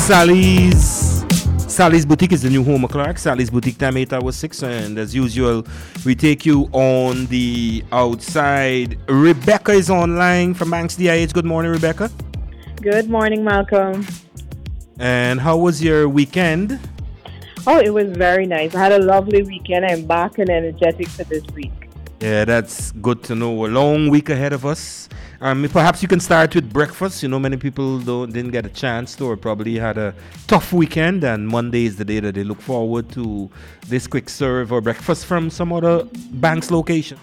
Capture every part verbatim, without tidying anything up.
Sally's Sally's Boutique is the new home of Clark. Sally's Boutique time eight hours six, and as usual, we take you on the outside. Rebecca is online from Banks D I H. Good morning, Rebecca. Good morning, Malcolm. And how was your weekend? Oh, it was very nice. I had a lovely weekend. I'm back and energetic for this week. Yeah, that's good to know. A long week ahead of us. Um, perhaps you can start with breakfast. You know, many people don't, didn't get a chance to, or probably had a tough weekend, and Monday is the day that they look forward to this quick serve or breakfast from some other Banks location.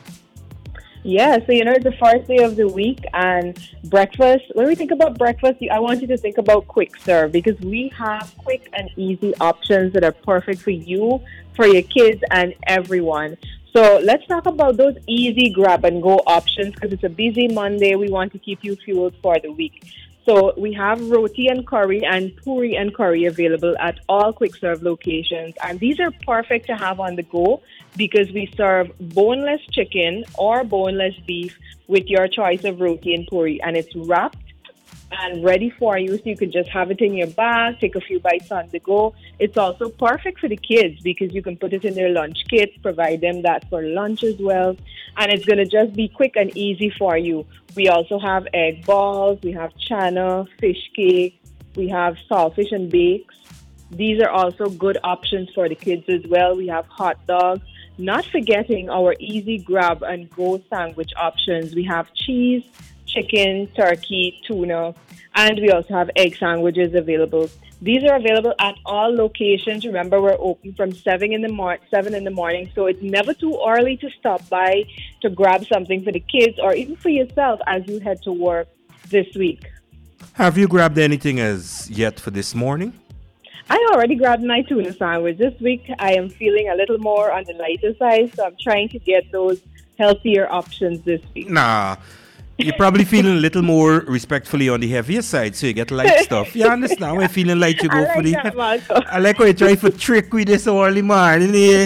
Yeah, so you know, it's the first day of the week, and breakfast, when we think about breakfast, I want you to think about quick serve, because we have quick and easy options that are perfect for you, for your kids, and everyone. So let's talk about those easy grab and go options, because it's a busy Monday. We want to keep you fueled for the week. So we have roti and curry and puri and curry available at all quick serve locations. And these are perfect to have on the go because we serve boneless chicken or boneless beef with your choice of roti and puri. And it's wrapped and ready for you, so you can just have it in your bag, take a few bites on the go. It's also perfect for the kids because you can put it in their lunch kit, provide them that for lunch as well, and it's going to just be quick and easy for you. We also have egg balls, we have chana, fish cake, we have saltfish and bakes. These are also good options for the kids as well. We have hot dogs. Not forgetting our easy grab and go sandwich options. We have cheese, chicken, turkey, tuna, and we also have egg sandwiches available. These are available at all locations. Remember, we're open from seven in the mor- seven in the morning, so it's never too early to stop by to grab something for the kids or even for yourself as you head to work this week. Have you grabbed anything as yet for this morning? I already grabbed my tuna sandwich. This week, I am feeling a little more on the lighter side, so I'm trying to get those healthier options this week. Nah. You're probably feeling a little more respectfully on the heavier side, so you get light stuff. You understand? When you're feeling light, you go I like for the... that, Marco. I like how you try for trick with this early morning. Eh?